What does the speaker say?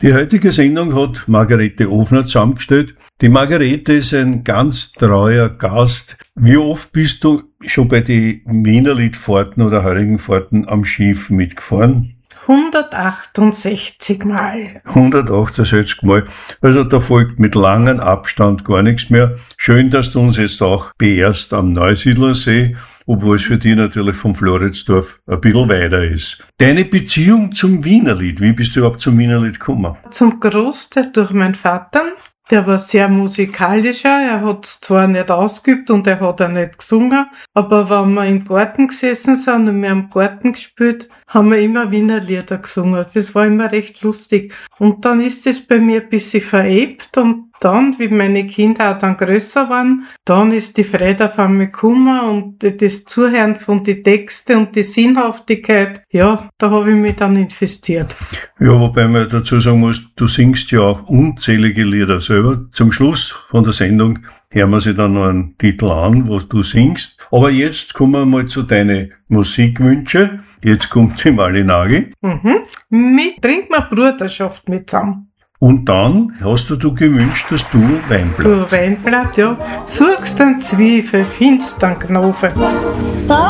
Die heutige Sendung hat Margarete Ofner zusammengestellt. Die Margarete ist ein ganz treuer Gast. Wie oft bist du schon bei den Wienerliedfahrten oder heurigen Fahrten am Schiff mitgefahren? 168 Mal. 168 Mal. Also da folgt mit langem Abstand gar nichts mehr. Schön, dass du uns jetzt auch beehrst am Neusiedlersee, obwohl es für dich natürlich vom Floridsdorf ein bisschen weiter ist. Deine Beziehung zum Wienerlied, wie bist du überhaupt zum Wienerlied gekommen? Zum Großteil durch meinen Vater. Der war sehr musikalischer, er hat es zwar nicht ausgeübt und er hat auch nicht gesungen, aber wenn wir im Garten gesessen sind und wir haben im Garten gespielt, haben wir immer Wiener Lieder gesungen. Das war immer recht lustig. Und dann ist es bei mir ein bisschen verebt und dann, wie meine Kinder auch dann größer waren, dann ist die Freude auf einmal gekommen und das Zuhören von den Texten und die Sinnhaftigkeit, ja, da habe ich mich dann investiert. Ja, wobei man dazu sagen muss, du singst ja auch unzählige Lieder selber. Zum Schluss von der Sendung hören wir sich dann noch einen Titel an, was du singst. Aber jetzt kommen wir mal zu deinen Musikwünschen. Jetzt kommt die Malinagi. Mit Trink mal Bruderschaft mit zusammen. Und dann hast du gewünscht, dass du Weinblatt. Du Weinblatt, ja. Suchst einen Zwiebel, findest einen Knofen.